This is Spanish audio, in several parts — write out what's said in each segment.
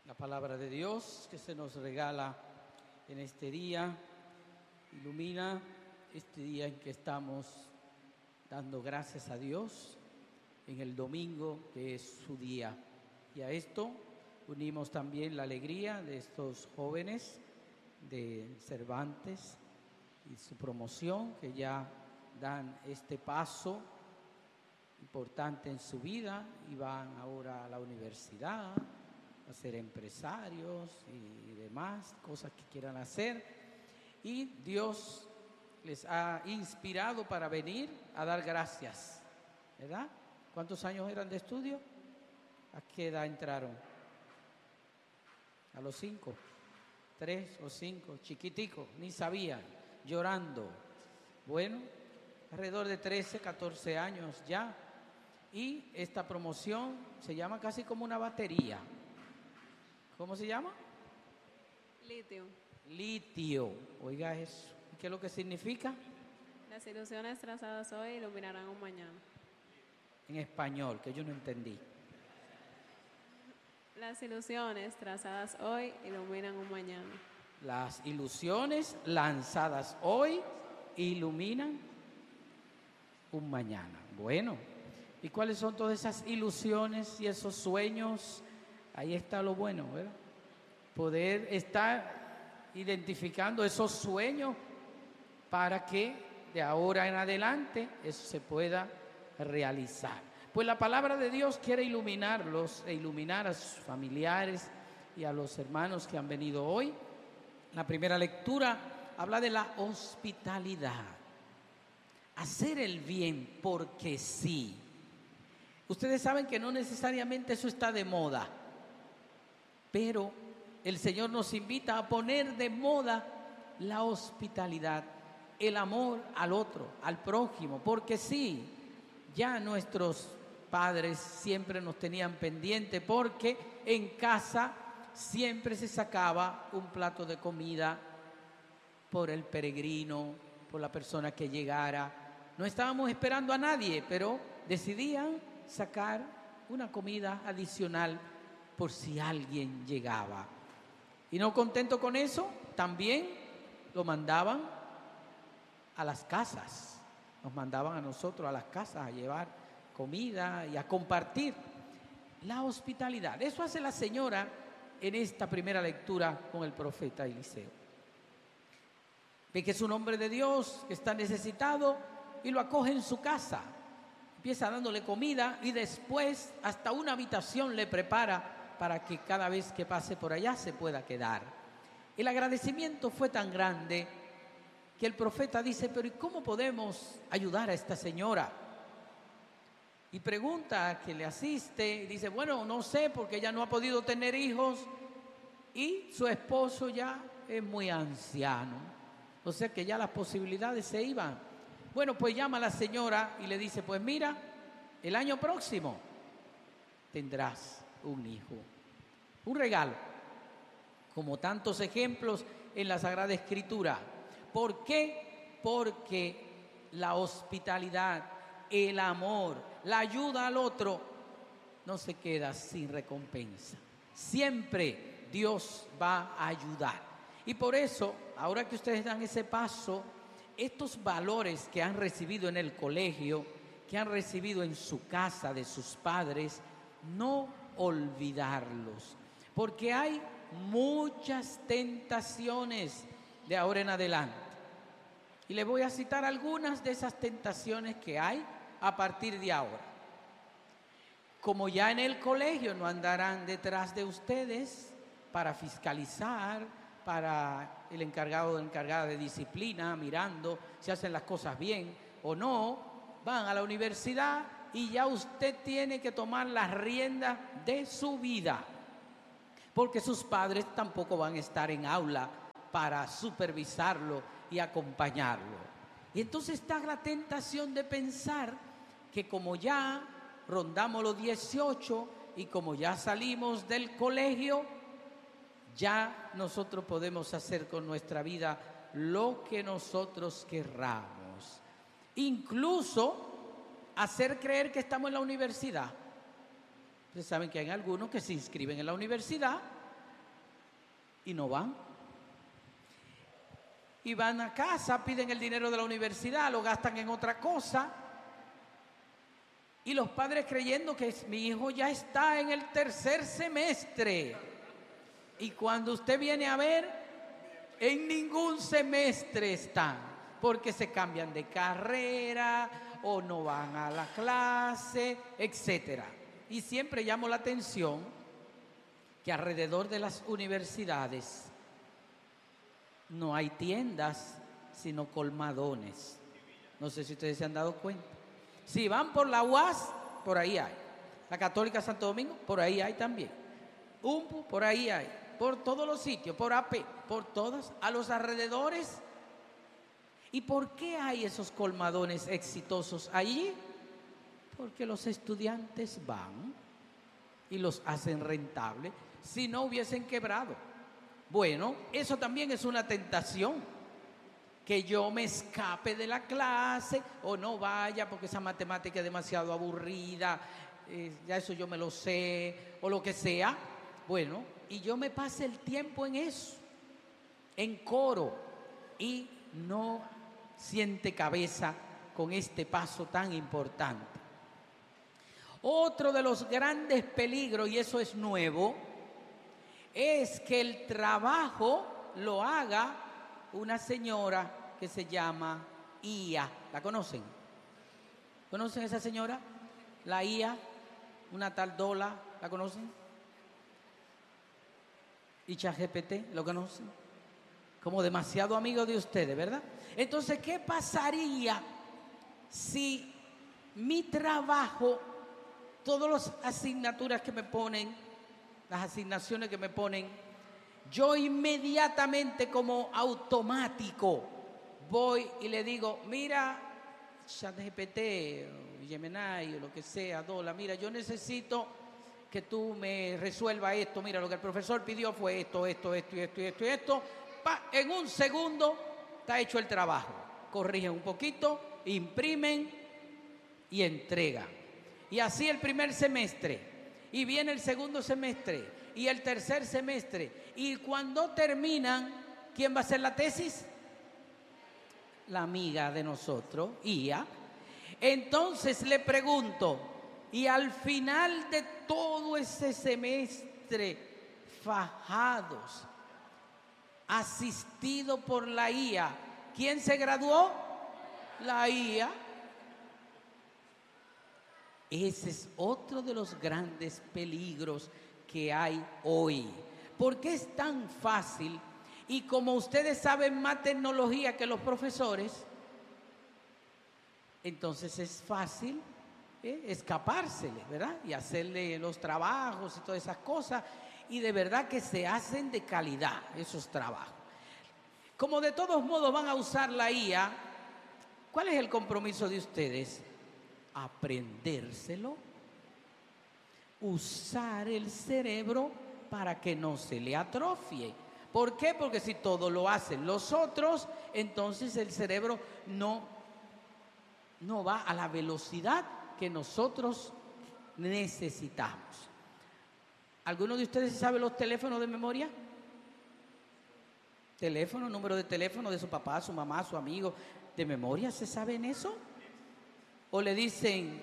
La palabra de Dios que se nos regala en este día ilumina este día en que estamos dando gracias a Dios en el domingo, que es su día. Y a esto unimos también la alegría de estos jóvenes de Cervantes y su promoción, que ya dan este paso importante en su vida y van ahora a la universidad a ser empresarios y demás cosas que quieran hacer, y Dios les ha inspirado para venir a dar gracias, ¿verdad? ¿Cuántos años eran de estudio? ¿A qué edad entraron? A los 5, 3 o 5, chiquiticos, ni sabían, llorando. Bueno, alrededor de 13, 14 años ya, y esta promoción se llama casi como una batería. ¿Cómo se llama? Litio. Litio. Oiga eso. ¿Qué es lo que significa? Las ilusiones trazadas hoy iluminarán un mañana. En español, que yo no entendí. Las ilusiones trazadas hoy iluminan un mañana. Las ilusiones lanzadas hoy iluminan un mañana. Bueno, ¿y cuáles son todas esas ilusiones y esos sueños? Ahí está lo bueno, ¿verdad? Poder estar identificando esos sueños para que de ahora en adelante eso se pueda realizar. Pues la palabra de Dios quiere iluminarlos e iluminar a sus familiares y a los hermanos que han venido hoy. La primera lectura habla de la hospitalidad. Hacer el bien porque sí. Ustedes saben que no necesariamente eso está de moda, pero el Señor nos invita a poner de moda la hospitalidad, el amor al otro, al prójimo, porque sí, ya nuestros padres siempre nos tenían pendiente, porque en casa siempre se sacaba un plato de comida por el peregrino, por la persona que llegara. No estábamos esperando a nadie, pero decidían sacar una comida adicional por si alguien llegaba. Y no contento con eso, también lo mandaban a las casas. Nos mandaban a nosotros a las casas a llevar comida y a compartir. La hospitalidad. Eso hace la señora en esta primera lectura con el profeta Eliseo. Ve que es un hombre de Dios que está necesitado y lo acoge en su casa. Empieza dándole comida y después hasta una habitación le prepara para que cada vez que pase por allá se pueda quedar. El agradecimiento fue tan grande que el profeta dice: pero ¿y cómo podemos ayudar a esta señora? Y pregunta a quien le asiste y dice: bueno, no sé, porque ella no ha podido tener hijos y su esposo ya es muy anciano, o sea que ya las posibilidades se iban. Bueno, pues llama a la señora y le dice: pues mira, el año próximo tendrás un hijo. Un regalo, como tantos ejemplos en la Sagrada Escritura. ¿Por qué? Porque la hospitalidad, el amor, la ayuda al otro no se queda sin recompensa. Siempre Dios va a ayudar. Y por eso, ahora que ustedes dan ese paso, estos valores que han recibido en el colegio, que han recibido en su casa de sus padres, no olvidarlos, porque hay muchas tentaciones de ahora en adelante. Y les voy a citar algunas de esas tentaciones que hay a partir de ahora. Como ya en el colegio no andarán detrás de ustedes para fiscalizar, para el encargado o encargada de disciplina, mirando si hacen las cosas bien o no, van a la universidad y ya usted tiene que tomar las riendas de su vida, porque sus padres tampoco van a estar en aula para supervisarlo y acompañarlo. Y entonces está la tentación de pensar que como ya rondamos los 18 y como ya salimos del colegio, ya nosotros podemos hacer con nuestra vida lo que nosotros querramos. Incluso hacer creer que estamos en la universidad. Ustedes saben que hay algunos que se inscriben en la universidad y no van. Y van a casa, piden el dinero de la universidad, lo gastan en otra cosa. Y los padres creyendo que mi hijo ya está en el tercer semestre. Y cuando usted viene a ver, en ningún semestre están, porque se cambian de carrera o no van a la clase, etc. Y siempre llamo la atención que alrededor de las universidades no hay tiendas, sino colmadones. No sé si ustedes se han dado cuenta. Si van por la UAS, por ahí hay. La Católica Santo Domingo, por ahí hay también. UMPU, por ahí hay. Por todos los sitios, por AP, por todas, a los alrededores. ¿Y por qué hay esos colmadones exitosos allí? Porque los estudiantes van y los hacen rentables, si no hubiesen quebrado. Bueno, eso también es una tentación, que yo me escape de la clase o no vaya porque esa matemática es demasiado aburrida, ya eso yo me lo sé, o lo que sea. Bueno, y yo me pase el tiempo en eso, en coro, y no siente cabeza con este paso tan importante. Otro de los grandes peligros, y eso es nuevo, es que el trabajo lo haga una señora que se llama IA. ¿La conocen? ¿Conocen a esa señora? La IA, una tal Dola, ¿la conocen? Y ChatGPT, ¿lo conocen? Como demasiado amigo de ustedes, ¿verdad? Entonces, ¿qué pasaría si mi trabajo, todas las asignaturas que me ponen, las asignaciones que me ponen, yo inmediatamente como automático voy y le digo, mira, ChatGPT, Gemini o lo que sea, Dola, mira, yo necesito que tú me resuelvas esto, mira, lo que el profesor pidió fue esto, en un segundo está hecho el trabajo. Corrigen un poquito, imprimen y entregan. Y así el primer semestre, y viene el segundo semestre, y el tercer semestre. Y cuando terminan, ¿quién va a hacer la tesis? La amiga de nosotros, IA. Entonces le pregunto, y al final de todo ese semestre, fajados, asistido por la IA, ¿quién se graduó? La IA. Ese es otro de los grandes peligros que hay hoy. ¿Por qué es tan fácil? Y como ustedes saben más tecnología que los profesores, entonces es fácil escapársele, ¿verdad? Y hacerle los trabajos y todas esas cosas. Y de verdad que se hacen de calidad esos trabajos. Como de todos modos van a usar la IA, ¿cuál es el compromiso de ustedes? Aprendérselo, usar el cerebro para que no se le atrofie. ¿Por qué? Porque si todo lo hacen los otros, entonces el cerebro no va a la velocidad que nosotros necesitamos. ¿Alguno de ustedes sabe los teléfonos de memoria? Teléfono, número de teléfono de su papá, su mamá, su amigo, ¿de memoria se saben eso? ¿O le dicen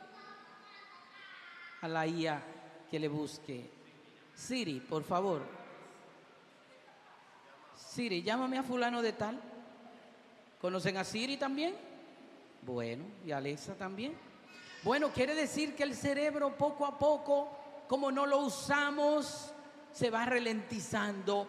a la IA que le busque? Siri, por favor. Siri, llámame a fulano de tal. ¿Conocen a Siri también? Bueno, y a Alexa también. Bueno, quiere decir que el cerebro poco a poco, como no lo usamos, se va ralentizando.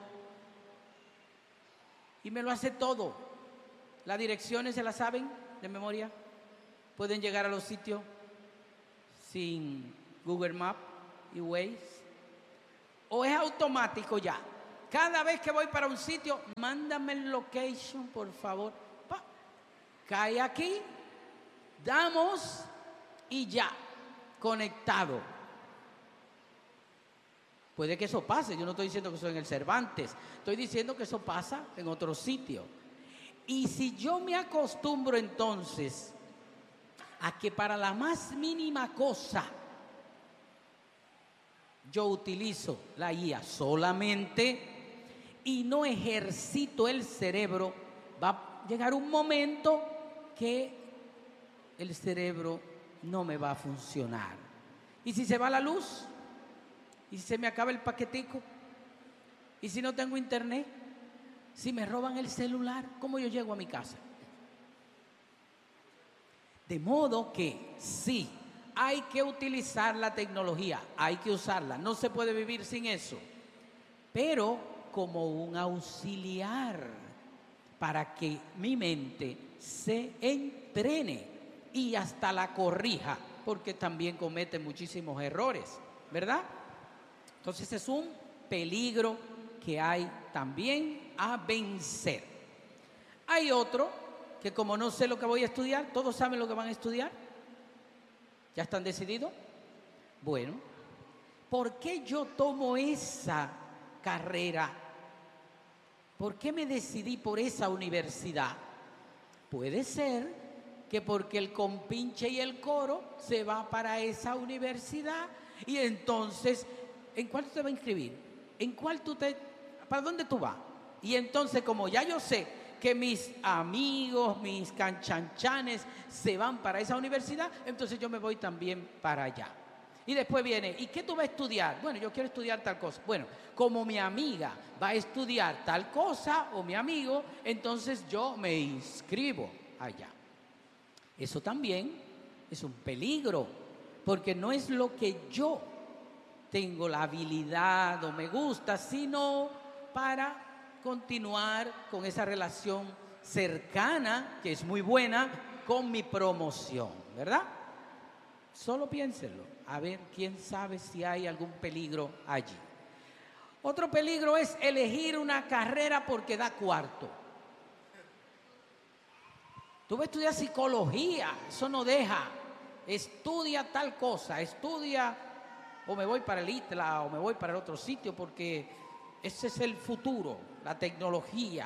Y me lo hace todo. Las direcciones se las saben de memoria. Pueden llegar a los sitios sin Google Maps y Waze. O es automático ya. Cada vez que voy para un sitio, mándame el location, por favor. Cae aquí, damos y ya, conectado. Puede que eso pase, yo no estoy diciendo que eso en el Cervantes, estoy diciendo que eso pasa en otros sitios. Y si yo me acostumbro entonces a que para la más mínima cosa yo utilizo la IA solamente, y no ejercito el cerebro, va a llegar un momento que el cerebro no me va a funcionar. ¿Y si se va la luz? ¿Y si se me acaba el paquetico? ¿Y si no tengo internet? ¿Si me roban el celular? ¿Cómo yo llego a mi casa? De modo que sí, hay que utilizar la tecnología, hay que usarla, no se puede vivir sin eso, pero como un auxiliar para que mi mente se entrene y hasta la corrija, porque también comete muchísimos errores, ¿verdad? Entonces es un peligro que hay también a vencer. Hay otro que, como no sé lo que voy a estudiar, ¿todos saben lo que van a estudiar? ¿Ya están decididos? Bueno, ¿por qué yo tomo esa carrera? ¿Por qué me decidí por esa universidad? Puede ser que porque el compinche y el coro se va para esa universidad y entonces, ¿en cuál tú te vas a inscribir? ¿En cuál para dónde tú vas? Y entonces, como ya yo sé que mis amigos, mis canchanchanes se van para esa universidad, entonces yo me voy también para allá. Y después viene, ¿y qué tú vas a estudiar? Bueno, yo quiero estudiar tal cosa. Bueno, como mi amiga va a estudiar tal cosa o mi amigo, entonces yo me inscribo allá. Eso también es un peligro, porque no es lo que yo tengo la habilidad o me gusta, sino para continuar con esa relación cercana, que es muy buena, con mi promoción, ¿verdad? Solo piénsenlo, a ver quién sabe si hay algún peligro allí. Otro peligro es elegir una carrera porque da cuarto. Tú vas a estudiar psicología, eso no deja. Estudia tal cosa, estudia, o me voy para el ITLA o me voy para el otro sitio porque ese es el futuro, la tecnología.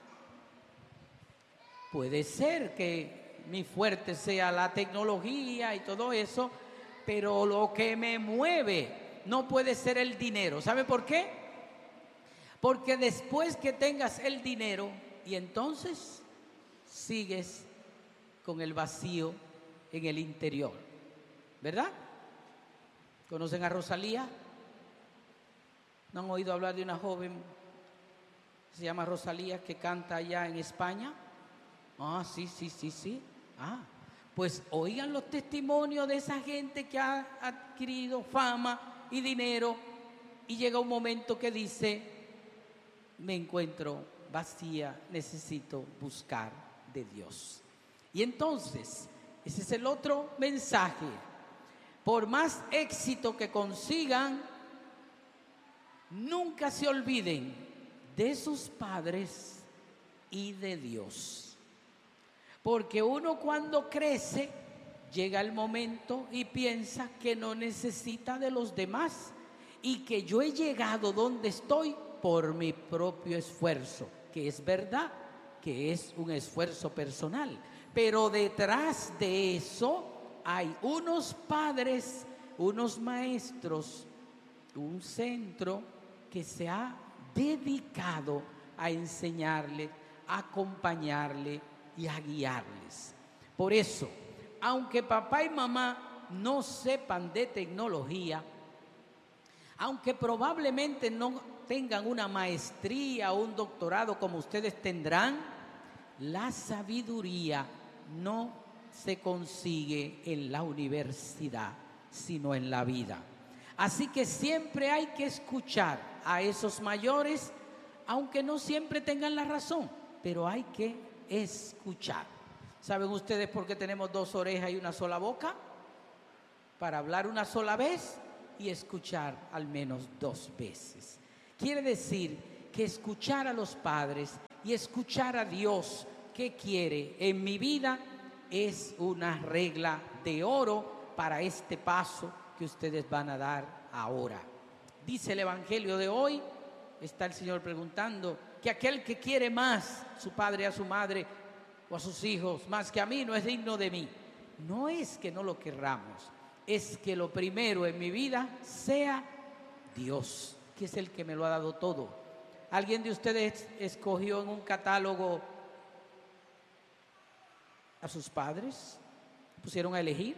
Puede ser que mi fuerte sea la tecnología y todo eso, pero lo que me mueve no puede ser el dinero. ¿Sabe por qué? Porque después que tengas el dinero y entonces sigues con el vacío en el interior, ¿verdad? ¿Conocen a Rosalía? ¿No han oído hablar de una joven que se llama Rosalía que canta allá en España? Ah, sí. Ah, pues oigan los testimonios de esa gente que ha adquirido fama y dinero y llega un momento que dice, me encuentro vacía, necesito buscar de Dios. Y entonces, ese es el otro mensaje. Por más éxito que consigan, nunca se olviden de sus padres y de Dios. Porque uno cuando crece, llega el momento y piensa que no necesita de los demás y que yo he llegado donde estoy por mi propio esfuerzo, que es verdad, que es un esfuerzo personal. Pero detrás de eso hay unos padres, unos maestros, un centro que se ha dedicado a enseñarle, a acompañarle y a guiarles. Por eso, aunque papá y mamá no sepan de tecnología, aunque probablemente no tengan una maestría o un doctorado como ustedes tendrán, la sabiduría no se consigue en la universidad, sino en la vida. Así que siempre hay que escuchar a esos mayores, aunque no siempre tengan la razón, pero hay que escuchar. ¿Saben ustedes por qué tenemos dos orejas y una sola boca? Para hablar una sola vez y escuchar al menos dos veces. Quiere decir que escuchar a los padres y escuchar a Dios que quiere en mi vida es una regla de oro para este paso que ustedes van a dar ahora. Dice el Evangelio de hoy, está el Señor preguntando, que aquel que quiere más a su padre, a su madre o a sus hijos, más que a mí, no es digno de mí. No es que no lo querramos, es que lo primero en mi vida sea Dios, que es el que me lo ha dado todo. ¿Alguien de ustedes escogió en un catálogo a sus padres? ¿Pusieron a elegir?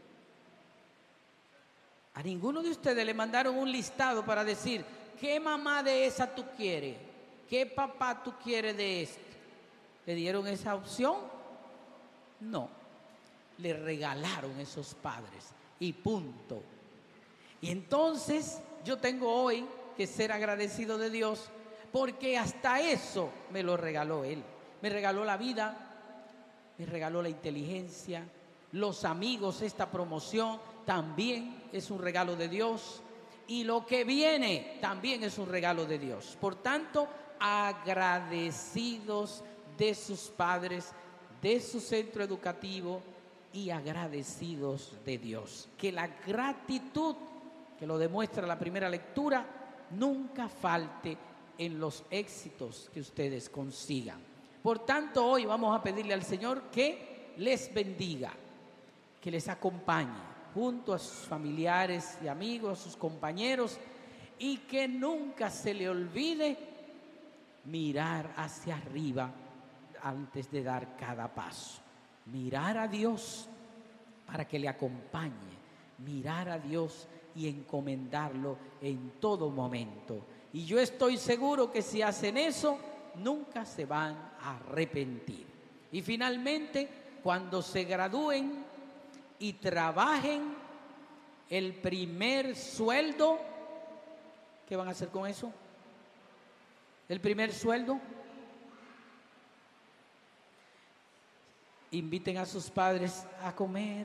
A ninguno de ustedes le mandaron un listado para decir, ¿qué mamá de esa tú quieres? ¿Qué papá tú quieres de este? ¿Le dieron esa opción? No. Le regalaron esos padres y punto. Y entonces yo tengo hoy que ser agradecido de Dios porque hasta eso me lo regaló Él. Me regaló la vida, me regaló la inteligencia, los amigos, esta promoción también es un regalo de Dios y lo que viene también es un regalo de Dios. Por tanto, agradecidos de sus padres, de su centro educativo y agradecidos de Dios. Que la gratitud, que lo demuestra la primera lectura, nunca falte en los éxitos que ustedes consigan. Por tanto, hoy vamos a pedirle al Señor que les bendiga, que les acompañe junto a sus familiares y amigos, a sus compañeros, y que nunca se le olvide mirar hacia arriba antes de dar cada paso. Mirar a Dios para que le acompañe, mirar a Dios y encomendarlo en todo momento. Y yo estoy seguro que si hacen eso, nunca se van a arrepentir. Y finalmente, cuando se gradúen y trabajen, el primer sueldo, ¿qué van a hacer con eso? El primer sueldo, inviten a sus padres a comer,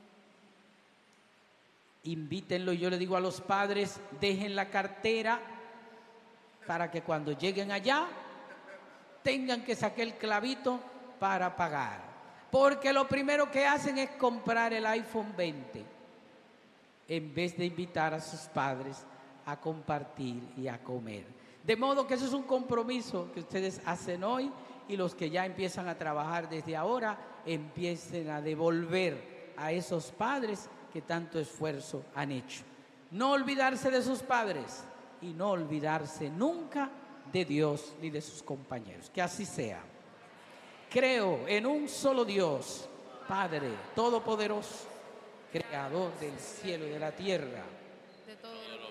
invítenlo. Yo le digo a los padres, dejen la cartera para que cuando lleguen allá tengan que sacar el clavito para pagar, porque lo primero que hacen es comprar el iPhone 20 en vez de invitar a sus padres a compartir y a comer. De modo que eso es un compromiso que ustedes hacen hoy, y los que ya empiezan a trabajar desde ahora empiecen a devolver a esos padres que tanto esfuerzo han hecho. No olvidarse de sus padres y no olvidarse nunca de Dios ni de sus compañeros. Que así sea. Creo en un solo Dios, Padre Todopoderoso, Creador del cielo y de la tierra. De todo lo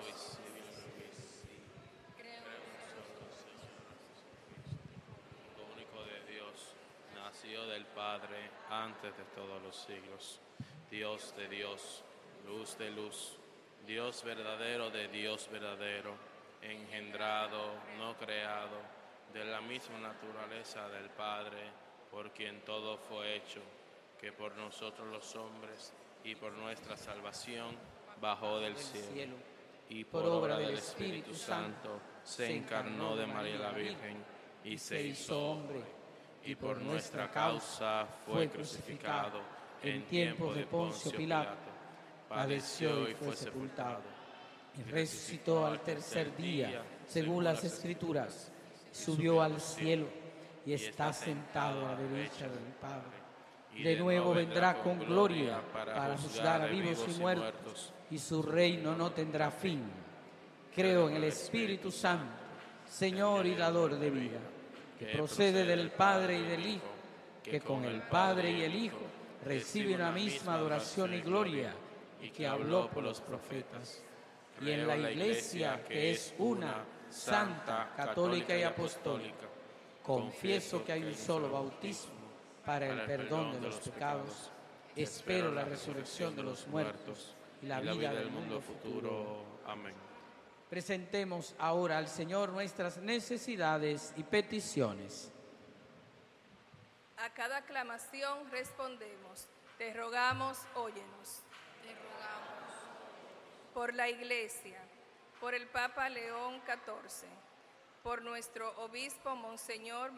único de Dios, nació del Padre antes de todos los siglos, Dios de Dios, luz de luz, Dios verdadero de Dios verdadero, engendrado, no creado, de la misma naturaleza del Padre, por quien todo fue hecho, que por nosotros los hombres y por nuestra salvación bajó del cielo, y por obra del Espíritu Santo se encarnó de María la Virgen y se hizo hombre, y por nuestra causa fue crucificado en tiempos de Poncio Pilato, padeció y fue sepultado, Y resucitó al tercer día, según las Escrituras, subió al cielo y está sentado a la derecha del Padre. De nuevo vendrá con gloria para juzgar a vivos y muertos, y su reino no tendrá fin. Creo en el Espíritu Santo, Señor y dador de vida, que procede del Padre y del Hijo, que con el Padre y el Hijo recibe una misma adoración y gloria, y que habló por los profetas. Y en la Iglesia, que es una, santa, católica y apostólica, confieso que hay un solo bautismo para el perdón de los pecados. Espero la resurrección de los muertos y la vida del mundo futuro. Amén. Presentemos ahora al Señor nuestras necesidades y peticiones. A cada aclamación respondemos. Te rogamos, óyenos. te rogamos. Por la Iglesia, por el Papa León XIV, por nuestro obispo Monseñor